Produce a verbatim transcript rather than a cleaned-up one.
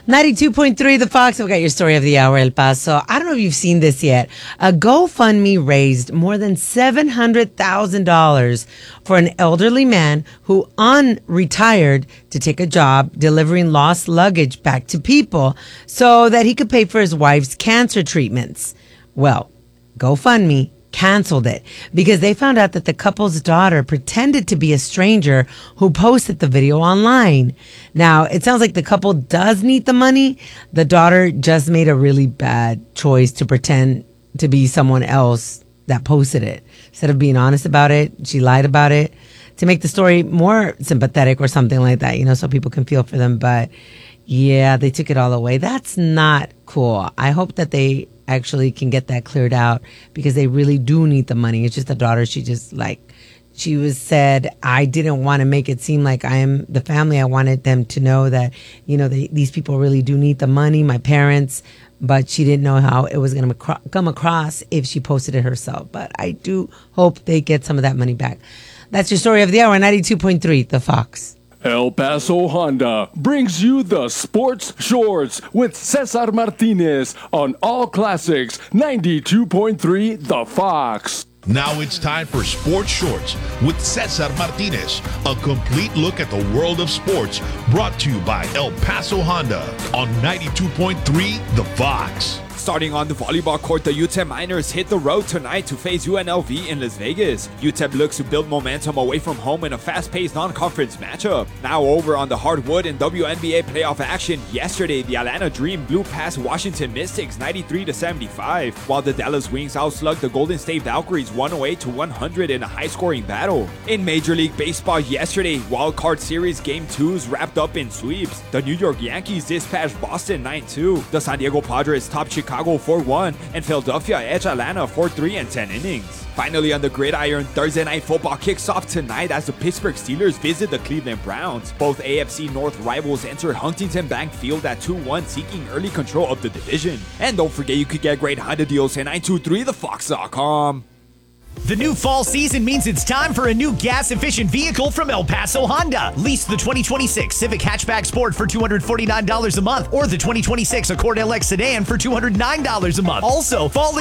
ninety-two point three The Fox. We've got your story of the hour, El Paso. I don't know if you've seen this yet. A GoFundMe raised more than seven hundred thousand dollars for an elderly man who unretired to take a job delivering lost luggage back to people so that he could pay for his wife's cancer treatments. Well, GoFundMe canceled it because they found out that the couple's daughter pretended to be a stranger who posted the video online. Now, it sounds like the couple does need the money. The daughter just made a really bad choice to pretend to be someone else that posted it. Instead of being honest about it, she lied about it to make the story more sympathetic or something like that, you know, so people can feel for them. But yeah, they took it all away. That's not cool. I hope that they actually can get that cleared out because they really do need the money. It's just the daughter. She just like, she was said, I didn't want to make it seem like I am the family. I wanted them to know that, you know, they, these people really do need the money, my parents, but she didn't know how it was going to cro- come across if she posted it herself. But I do hope they get some of that money back. That's your story of the hour, ninety-two point three The Fox. El Paso Honda brings you the Sports Shorts with Cesar Martinez on All Classics ninety-two point three The Fox. Now it's time for Sports Shorts with Cesar Martinez, a complete look at the world of sports brought to you by El Paso Honda on ninety-two point three The Fox. Starting on the volleyball court, the U T E P Miners hit the road tonight to face U N L V in Las Vegas. U T E P looks to build momentum away from home in a fast-paced non-conference matchup. Now over on the hardwood in W N B A playoff action, yesterday the Atlanta Dream blew past Washington Mystics ninety-three to seventy-five, while the Dallas Wings outslugged the Golden State Valkyries one oh eight to one hundred in a high-scoring battle. In Major League Baseball yesterday, Wild Card Series Game twos wrapped up in sweeps. The New York Yankees dispatched Boston nine two, the San Diego Padres topped Chicago Chicago four one, and Philadelphia edged Atlanta four three in ten innings. Finally on the gridiron, Thursday Night Football kicks off tonight as the Pittsburgh Steelers visit the Cleveland Browns. Both A F C North rivals enter Huntington Bank Field at two one, seeking early control of the division. And don't forget you could get great Honda deals at nine two three the fox dot com. The new fall season means it's time for a new gas-efficient vehicle from El Paso Honda. Lease the twenty twenty-six Civic Hatchback Sport for two hundred forty-nine dollars a month or the twenty twenty-six Accord L X Sedan for two hundred nine dollars a month. Also, fall